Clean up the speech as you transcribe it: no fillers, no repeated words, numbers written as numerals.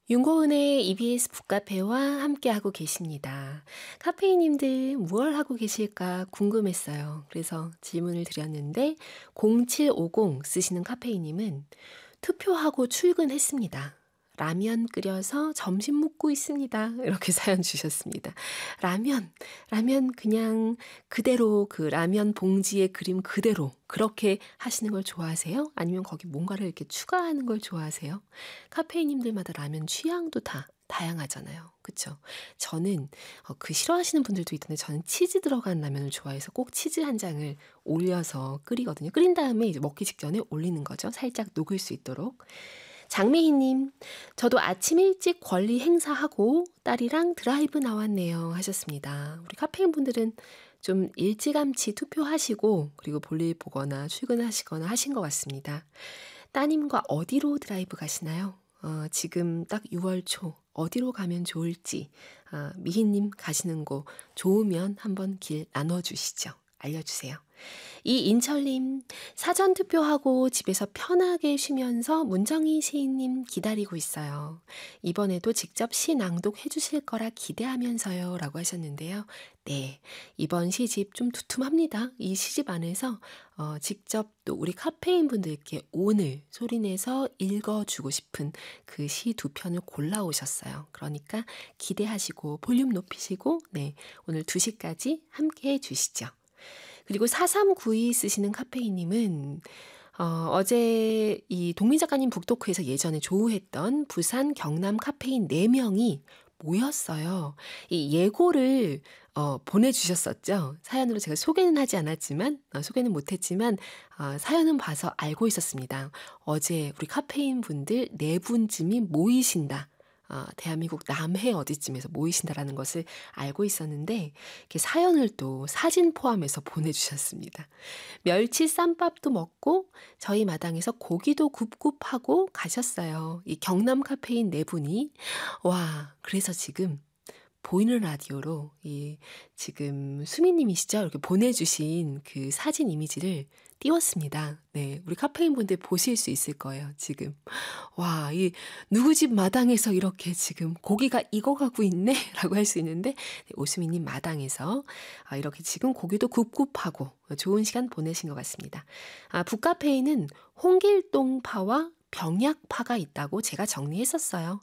윤고은의 EBS 북카페와 함께하고 계십니다. 카페이님들 무얼 하고 계실까 궁금했어요. 그래서 질문을 드렸는데 0750 쓰시는 카페이님은 투표하고 출근했습니다. 라면 끓여서 점심 먹고 있습니다. 이렇게 사연 주셨습니다. 라면 그냥 그대로 그 라면 봉지의 그림 그대로 그렇게 하시는 걸 좋아하세요? 아니면 거기 뭔가를 이렇게 추가하는 걸 좋아하세요? 카페인님들마다 라면 취향도 다 다양하잖아요. 그쵸? 저는 그 싫어하시는 분들도 있던데 저는 치즈 들어간 라면을 좋아해서 꼭 치즈 한 장을 올려서 끓이거든요. 끓인 다음에 이제 먹기 직전에 올리는 거죠. 살짝 녹을 수 있도록. 장미희님, 저도 아침 일찍 권리 행사하고 딸이랑 드라이브 나왔네요 하셨습니다. 우리 카페인 분들은 좀 일찌감치 투표하시고 그리고 볼일 보거나 출근하시거나 하신 것 같습니다. 따님과 어디로 드라이브 가시나요? 지금 딱 6월 초 어디로 가면 좋을지 미희님 가시는 곳 좋으면 한번 길 나눠주시죠. 알려주세요. 이인철님, 사전투표하고 집에서 편하게 쉬면서 문정희 시인님 기다리고 있어요. 이번에도 직접 시 낭독해 주실 거라 기대하면서요. 라고 하셨는데요. 네, 이번 시집 좀 두툼합니다. 이 시집 안에서 직접 또 우리 카페인 분들께 오늘 소리내서 읽어주고 싶은 그 시 두 편을 골라오셨어요. 그러니까 기대하시고 볼륨 높이시고 네, 오늘 2시까지 함께 해주시죠. 그리고 4392 쓰시는 카페이님은 어제 이 동민 작가님 북토크에서 예전에 조우했던 부산 경남 카페인 4명이 모였어요. 이 예고를 보내주셨었죠. 사연으로 제가 소개는 하지 않았지만 소개는 못했지만 사연은 봐서 알고 있었습니다. 어제 우리 카페인 분들 4분쯤이 모이신다. 대한민국 남해 어디쯤에서 모이신다라는 것을 알고 있었는데 이렇게 사연을 또 사진 포함해서 보내주셨습니다. 멸치 쌈밥도 먹고 저희 마당에서 고기도 굽굽하고 가셨어요. 이 경남 카페인 4분이 와 그래서 지금 보이는 라디오로 이 지금 수미님이시죠? 이렇게 보내주신 그 사진 이미지를 띄웠습니다. 네, 우리 카페인 분들 보실 수 있을 거예요, 지금. 와, 이 누구 집 마당에서 이렇게 지금 고기가 익어가고 있네? 라고 할 수 있는데 네, 오수미님 마당에서 이렇게 지금 고기도 굽굽하고 좋은 시간 보내신 것 같습니다. 북카페인은 홍길동파와 병약파가 있다고 제가 정리했었어요.